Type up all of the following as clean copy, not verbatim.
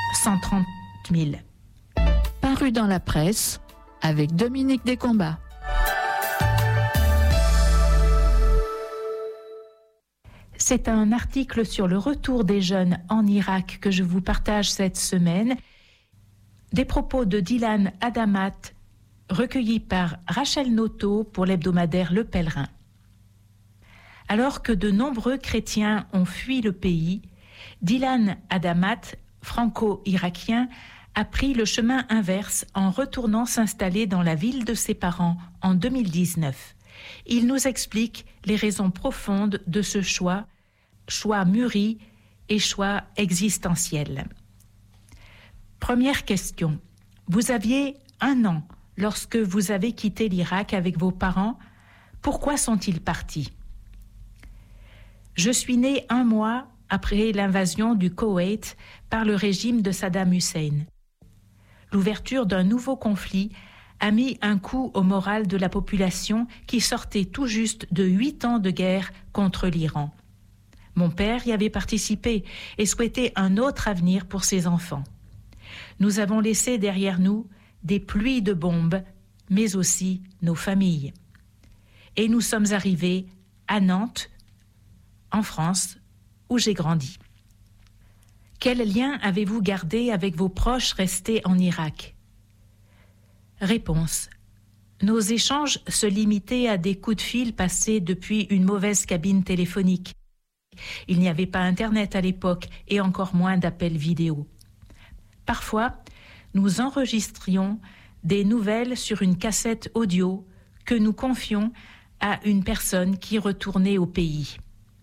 130 000. Paru dans la presse avec Dominique Descombats. C'est un article sur le retour des jeunes en Irak que je vous partage cette semaine. Des propos de Dylan Adamat, recueillis par Rachel Noto pour l'hebdomadaire Le Pèlerin. Alors que de nombreux chrétiens ont fui le pays, Dylan Adamat, franco-irakien, a pris le chemin inverse en retournant s'installer dans la ville de ses parents en 2019. Il nous explique les raisons profondes de ce choix mûri et choix existentiel. Première question. Vous aviez 1 an lorsque vous avez quitté l'Irak avec vos parents. Pourquoi sont-ils partis ? Je suis née 1 mois après l'invasion du Koweït par le régime de Saddam Hussein. L'ouverture d'un nouveau conflit a mis un coup au moral de la population qui sortait tout juste de 8 ans de guerre contre l'Iran. Mon père y avait participé et souhaitait un autre avenir pour ses enfants. Nous avons laissé derrière nous des pluies de bombes, mais aussi nos familles. Et nous sommes arrivés à Nantes, en France, où j'ai grandi. Quel lien avez-vous gardé avec vos proches restés en Irak ? Réponse. Nos échanges se limitaient à des coups de fil passés depuis une mauvaise cabine téléphonique. Il n'y avait pas Internet à l'époque et encore moins d'appels vidéo. Parfois, nous enregistrions des nouvelles sur une cassette audio que nous confions à une personne qui retournait au pays.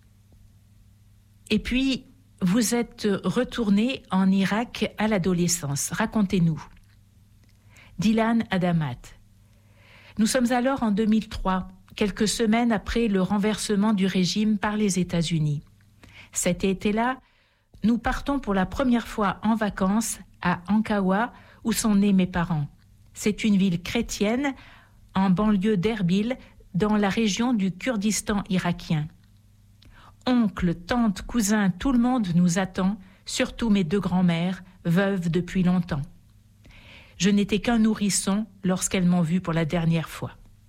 Et puis, vous êtes retourné en Irak à l'adolescence. Racontez-nous. Dylan Adamat. Nous sommes alors en 2003, quelques semaines après le renversement du régime par les États-Unis. Cet été-là, nous partons pour la première fois en vacances à Ankawa, où sont nés mes parents. C'est une ville chrétienne en banlieue d'Erbil, dans la région du Kurdistan irakien. Oncles, tantes, cousins, tout le monde nous attend, surtout mes 2 grands-mères, veuves depuis longtemps. Je n'étais qu'un nourrisson lorsqu'elles m'ont vu pour la dernière fois.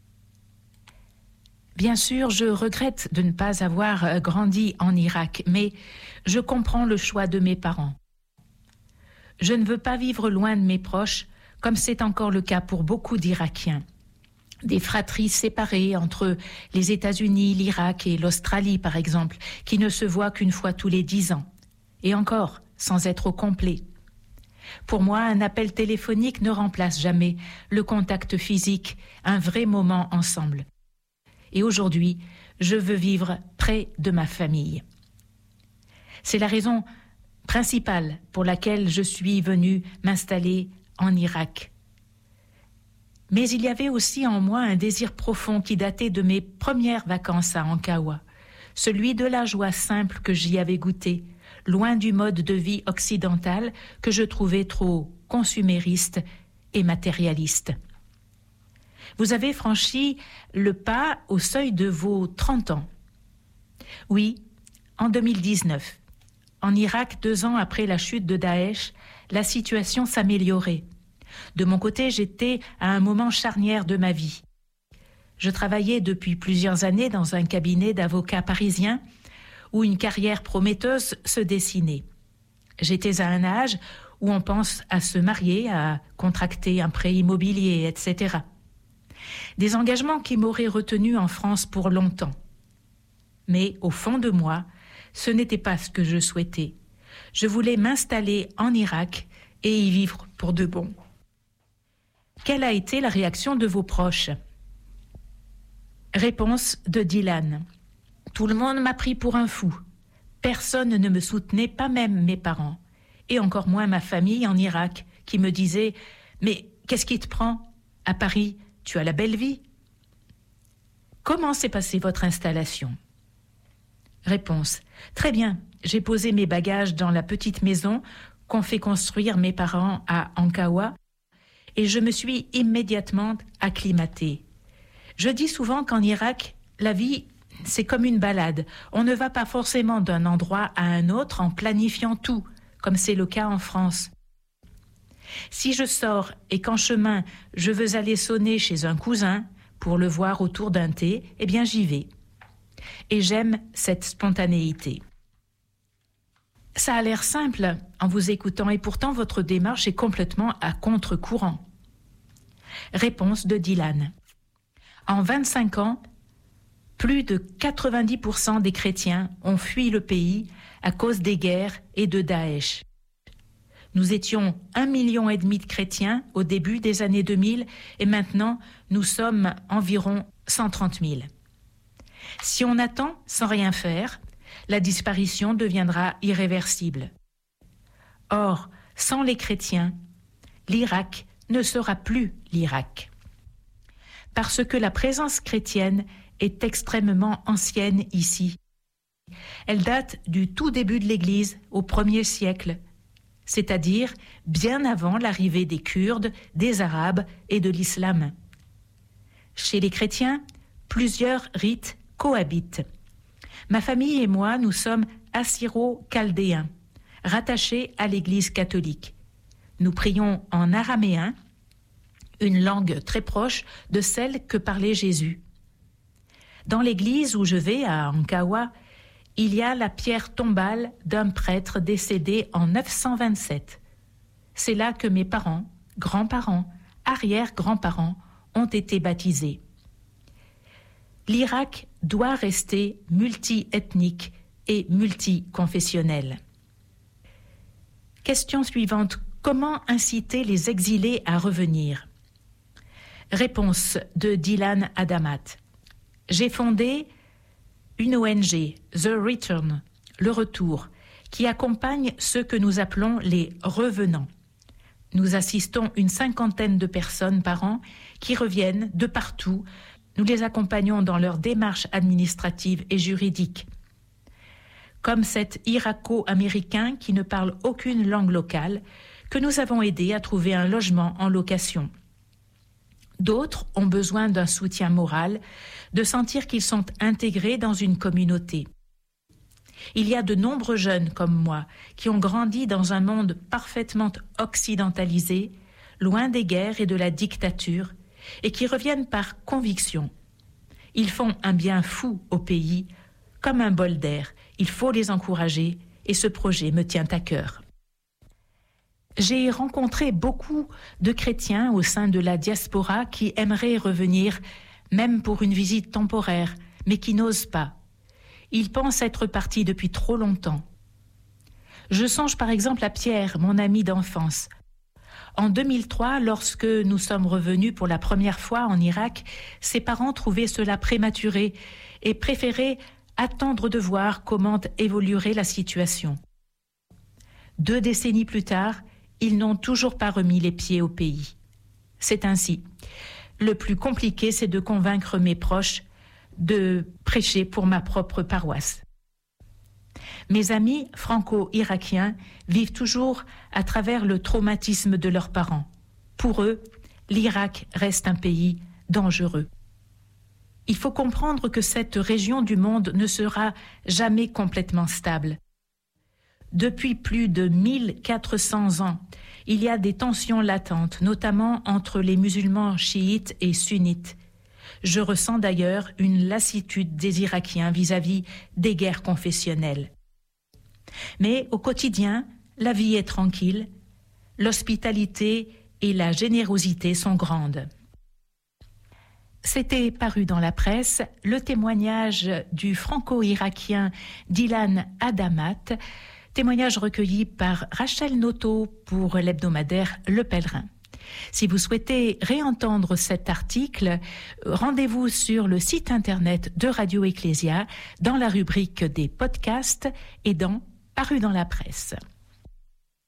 Bien sûr, je regrette de ne pas avoir grandi en Irak, mais je comprends le choix de mes parents. Je ne veux pas vivre loin de mes proches, comme c'est encore le cas pour beaucoup d'Irakiens. Des fratries séparées entre les États-Unis, l'Irak et l'Australie, par exemple, qui ne se voient qu'une fois tous les 10 ans. Et encore, sans être au complet. Pour moi, un appel téléphonique ne remplace jamais le contact physique, un vrai moment ensemble. Et aujourd'hui, je veux vivre près de ma famille. C'est la raison principale pour laquelle je suis venue m'installer en Irak. Mais il y avait aussi en moi un désir profond qui datait de mes premières vacances à Ankawa, celui de la joie simple que j'y avais goûtée, loin du mode de vie occidental que je trouvais trop consumériste et matérialiste. Vous avez franchi le pas au seuil de vos 30 ans. Oui, en 2019. En Irak, 2 ans après la chute de Daesh, la situation s'améliorait. De mon côté, j'étais à un moment charnière de ma vie. Je travaillais depuis plusieurs années dans un cabinet d'avocats parisiens où une carrière prometteuse se dessinait. J'étais à un âge où on pense à se marier, à contracter un prêt immobilier, etc. Des engagements qui m'auraient retenu en France pour longtemps. Mais au fond de moi, ce n'était pas ce que je souhaitais. Je voulais m'installer en Irak et y vivre pour de bon. Quelle a été la réaction de vos proches ? Réponse de Dylan. Tout le monde m'a pris pour un fou. Personne ne me soutenait, pas même mes parents. Et encore moins ma famille en Irak, qui me disait « Mais qu'est-ce qui te prend ? À Paris, tu as la belle vie ?» Comment s'est passée votre installation ? Réponse. Très bien, j'ai posé mes bagages dans la petite maison qu'ont fait construire mes parents à Ankawa et je me suis immédiatement acclimatée. Je dis souvent qu'en Irak, la vie, c'est comme une balade. On ne va pas forcément d'un endroit à un autre en planifiant tout, comme c'est le cas en France. Si je sors et qu'en chemin, je veux aller sonner chez un cousin pour le voir autour d'un thé, eh bien j'y vais. Et j'aime cette spontanéité. Ça a l'air simple en vous écoutant et pourtant votre démarche est complètement à contre-courant. Réponse de Dylan. En 25 ans, plus de 90% des chrétiens ont fui le pays à cause des guerres et de Daesh. Nous étions 1,5 million de chrétiens au début des années 2000 et maintenant nous sommes environ 130 000. Si on attend sans rien faire, la disparition deviendra irréversible. Or, sans les chrétiens, l'Irak ne sera plus l'Irak. Parce que la présence chrétienne est extrêmement ancienne ici. Elle date du tout début de l'Église au 1er siècle, c'est-à-dire bien avant l'arrivée des Kurdes, des Arabes et de l'islam. Chez les chrétiens, plusieurs rites cohabitent. Ma famille et moi, nous sommes assyro-chaldéens, rattachés à l'Église catholique. Nous prions en araméen, une langue très proche de celle que parlait Jésus. Dans l'église où je vais, à Ankawa, il y a la pierre tombale d'un prêtre décédé en 927. C'est là que mes parents, grands-parents, arrière-grands-parents ont été baptisés. L'Irak doit rester multi-ethnique et multiconfessionnel. Question suivante. Comment inciter les exilés à revenir? Réponse de Dylan Adamat. J'ai fondé une ONG, The Return, le retour, qui accompagne ceux que nous appelons les revenants. Nous assistons une 50aine de personnes par an qui reviennent de partout. Nous les accompagnons dans leurs démarches administratives et juridiques. Comme cet Irako-américain qui ne parle aucune langue locale, que nous avons aidé à trouver un logement en location. D'autres ont besoin d'un soutien moral, de sentir qu'ils sont intégrés dans une communauté. Il y a de nombreux jeunes comme moi qui ont grandi dans un monde parfaitement occidentalisé, loin des guerres et de la dictature, et qui reviennent par conviction. Ils font un bien fou au pays, comme un bol d'air. Il faut les encourager et ce projet me tient à cœur. J'ai rencontré beaucoup de chrétiens au sein de la diaspora qui aimeraient revenir, même pour une visite temporaire, mais qui n'osent pas. Ils pensent être partis depuis trop longtemps. Je songe par exemple à Pierre, mon ami d'enfance. En 2003, lorsque nous sommes revenus pour la première fois en Irak, ses parents trouvaient cela prématuré et préféraient attendre de voir comment évoluerait la situation. 2 décennies plus tard, ils n'ont toujours pas remis les pieds au pays. C'est ainsi. Le plus compliqué, c'est de convaincre mes proches de prêcher pour ma propre paroisse. Mes amis franco-irakiens vivent toujours à travers le traumatisme de leurs parents. Pour eux, l'Irak reste un pays dangereux. Il faut comprendre que cette région du monde ne sera jamais complètement stable. Depuis plus de 1400 ans, il y a des tensions latentes, notamment entre les musulmans chiites et sunnites. Je ressens d'ailleurs une lassitude des Irakiens vis-à-vis des guerres confessionnelles. Mais au quotidien, la vie est tranquille, l'hospitalité et la générosité sont grandes. C'était paru dans la presse le témoignage du franco-irakien Dylan Adamat, témoignage recueilli par Rachel Noto pour l'hebdomadaire Le Pèlerin. Si vous souhaitez réentendre cet article, rendez-vous sur le site internet de Radio Ecclésia dans la rubrique des podcasts et dans Paru dans la presse.